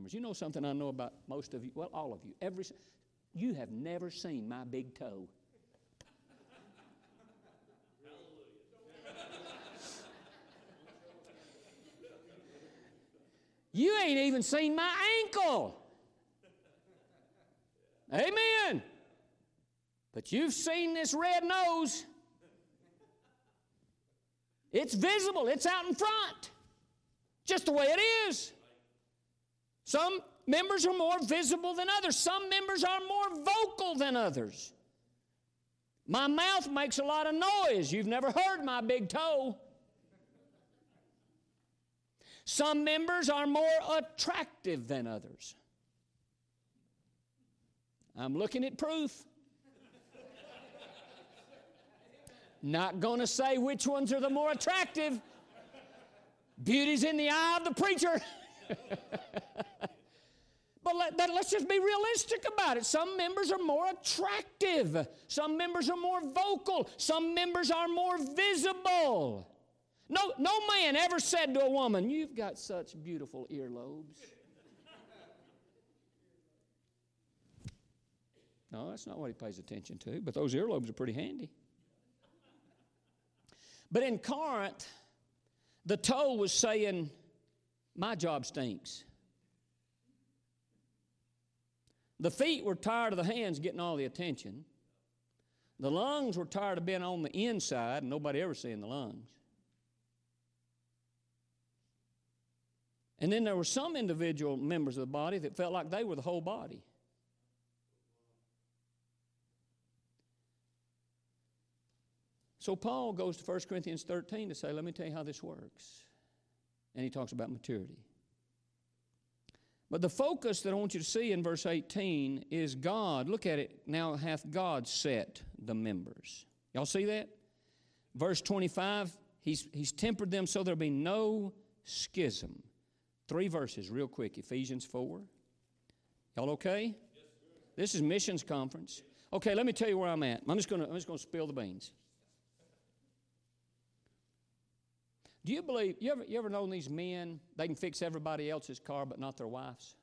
members. You know something I know about most of you? Well, all of you. You have never seen my big toe. You ain't even seen my ankle. Amen. But you've seen this red nose. It's visible. It's out in front. Just the way it is. Some members are more visible than others. Some members are more vocal than others. My mouth makes a lot of noise. You've never heard my big toe. Some members are more attractive than others. I'm looking at proof. Not going to say which ones are the more attractive. Beauty's in the eye of the preacher. But let's just be realistic about it. Some members are more attractive. Some members are more vocal. Some members are more visible. No man ever said to a woman, "You've got such beautiful earlobes." No, that's not what he pays attention to, but those earlobes are pretty handy. But in Corinth, the toe was saying, "My job stinks." The feet were tired of the hands getting all the attention. The lungs were tired of being on the inside and nobody ever seeing the lungs. And then there were some individual members of the body that felt like they were the whole body. So Paul goes to 1 Corinthians 13 to say, let me tell you how this works. And he talks about maturity. But the focus that I want you to see in verse 18 is God. Look at it. Now hath God set the members. Y'all see that? Verse 25, he's tempered them so there'll be no schism. 3 verses real quick. Ephesians 4. Y'all okay? Yes, this is missions conference. Okay, let me tell you where I'm at. I'm just going to spill the beans. Do you believe, you ever known these men, they can fix everybody else's car but not their wife's?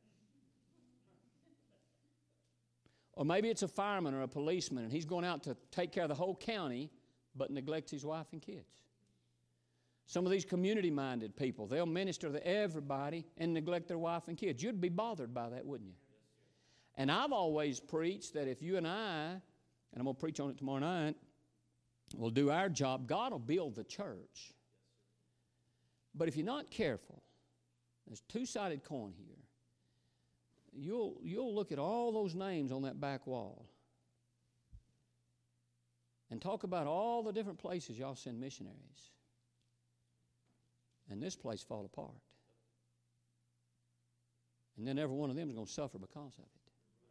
Or maybe it's a fireman or a policeman and he's going out to take care of the whole county but neglects his wife and kids. Some of these community-minded people, they'll minister to everybody and neglect their wife and kids. You'd be bothered by that, wouldn't you? And I've always preached that if you and I, and I'm going to preach on it tomorrow night, will do our job, God will build the church. But if you're not careful, there's a two-sided coin here. You'll look at all those names on that back wall and talk about all the different places y'all send missionaries. And this place fall apart. And then every one of them is going to suffer because of it.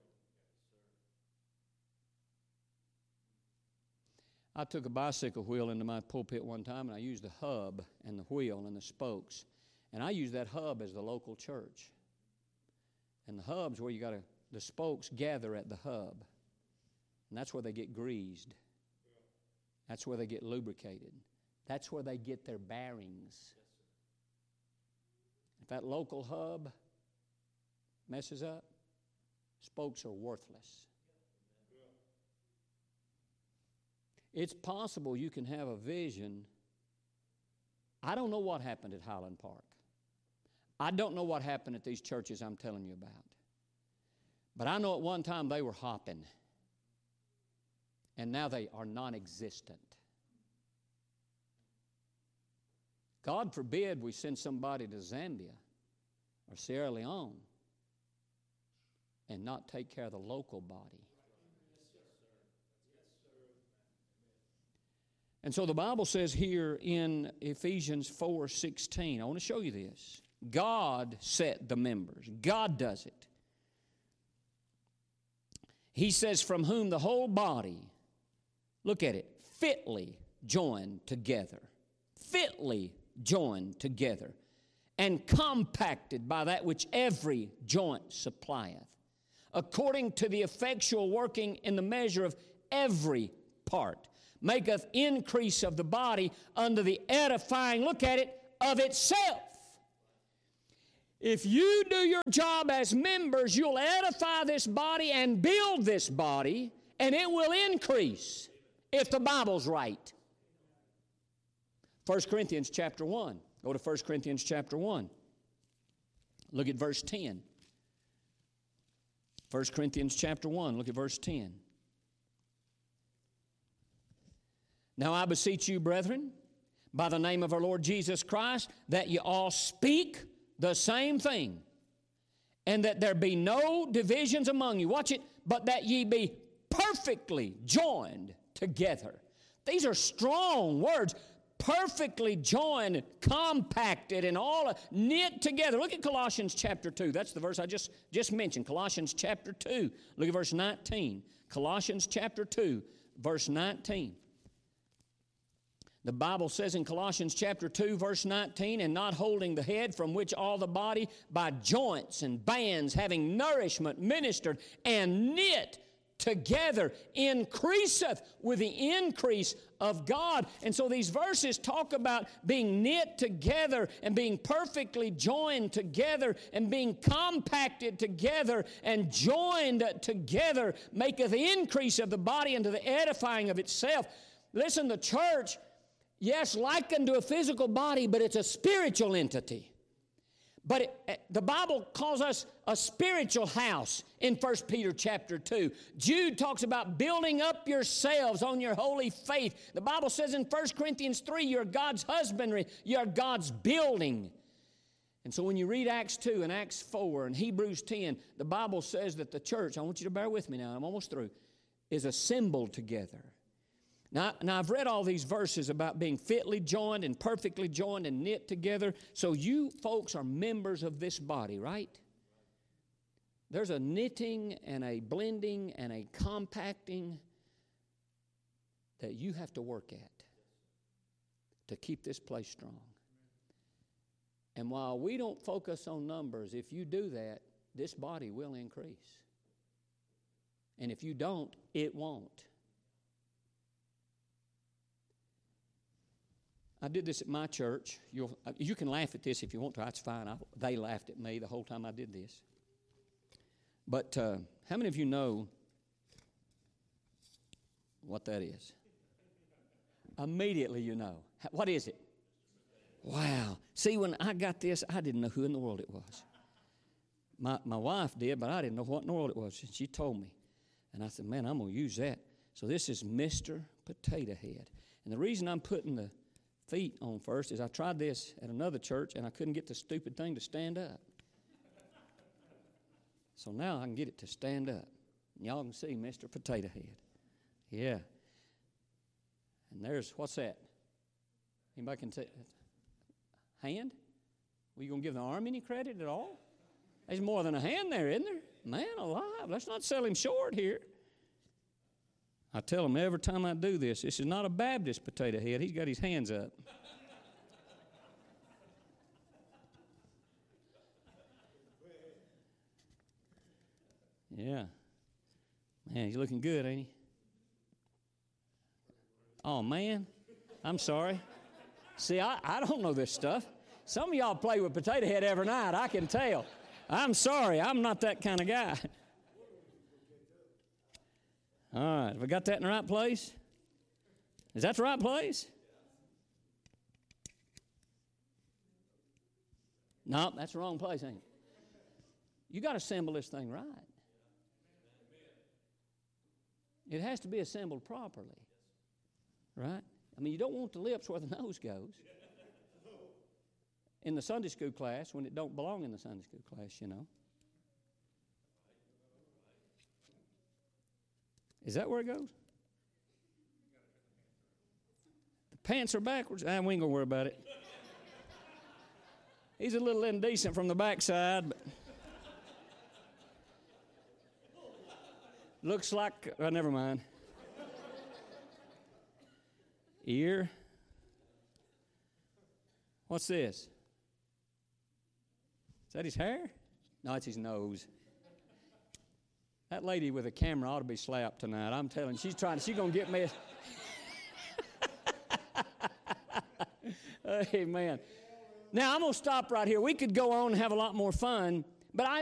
I took a bicycle wheel into my pulpit one time, and I used the hub and the wheel and the spokes. And I used that hub as the local church. And the hub's where the spokes gather at the hub. And that's where they get greased. That's where they get lubricated. That's where they get their bearings. If that local hub messes up, spokes are worthless. It's possible you can have a vision. I don't know what happened at Highland Park. I don't know what happened at these churches I'm telling you about. But I know at one time they were hopping. And now they are non-existent. God forbid we send somebody to Zambia or Sierra Leone and not take care of the local body. And so the Bible says here in Ephesians 4:16, I want to show you this. God set the members. God does it. He says, from whom the whole body, look at it, fitly joined together. Fitly joined together and compacted by that which every joint supplieth, according to the effectual working in the measure of every part, maketh increase of the body unto the edifying, look at it, of itself. If you do your job as members, you'll edify this body and build this body, and it will increase if the Bible's right. 1 Corinthians chapter 1. Go to 1 Corinthians chapter 1. Look at verse 10. 1 Corinthians chapter 1, look at verse 10. Now I beseech you, brethren, by the name of our Lord Jesus Christ, that ye all speak the same thing, and that there be no divisions among you. Watch it. But that ye be perfectly joined together. These are strong words. Perfectly joined, compacted, and all knit together. Look at Colossians chapter 2. That's the verse I just mentioned. Colossians chapter 2. Look at verse 19. Colossians chapter 2, verse 19. The Bible says in Colossians chapter 2, verse 19, and not holding the head, from which all the body by joints and bands, having nourishment ministered and knit together, increaseth with the increase of God. And so these verses talk about being knit together and being perfectly joined together and being compacted together and joined together, maketh the increase of the body unto the edifying of itself. Listen, the church, yes, likened to a physical body, but it's a spiritual entity. But the Bible calls us a spiritual house in 1 Peter chapter 2. Jude talks about building up yourselves on your holy faith. The Bible says in 1 Corinthians 3, you're God's husbandry, you're God's building. And so when you read Acts 2 and Acts 4 and Hebrews 10, the Bible says that the church, I want you to bear with me now, I'm almost through, is assembled together. Now, I've read all these verses about being fitly joined and perfectly joined and knit together. So you folks are members of this body, right? There's a knitting and a blending and a compacting that you have to work at to keep this place strong. And while we don't focus on numbers, if you do that, this body will increase. And if you don't, it won't. I did this at my church. You can laugh at this if you want to. That's fine. They laughed at me the whole time I did this. But how many of you know what that is? Immediately you know. What is it? Wow. See, when I got this, I didn't know who in the world it was. My wife did, but I didn't know what in the world it was. And she told me. And I said, man, I'm going to use that. So this is Mr. Potato Head. And the reason I'm putting the feet on first is I tried this at another church and I couldn't get the stupid thing to stand up. So now I can get it to stand up. And y'all can see Mr. Potato Head. Yeah. And there's, what's that? Anybody can say, hand? Were you going to give the arm any credit at all? There's more than a hand there, isn't there? Man alive, let's not sell him short here. I tell them every time I do this, this is not a Baptist potato head. He's got his hands up. Yeah. Man, he's looking good, ain't he? Oh, man. I'm sorry. See, I don't know this stuff. Some of y'all play with potato head every night, I can tell. I'm sorry. I'm not that kind of guy. All right, have we got that in the right place? Is that the right place? No, that's the wrong place, ain't it? You got to assemble this thing right. It has to be assembled properly, right? I mean, you don't want the lips where the nose goes. In the Sunday school class, when it don't belong in the Sunday school class, you know. Is that where it goes? The pants are backwards. We ain't going to worry about it. He's a little indecent from the backside, but looks like, never mind. Ear. What's this? Is that his hair? No, it's his nose. That lady with a camera ought to be slapped tonight. I'm telling you, she's going to get me. Amen. Now, I'm going to stop right here. We could go on and have a lot more fun, but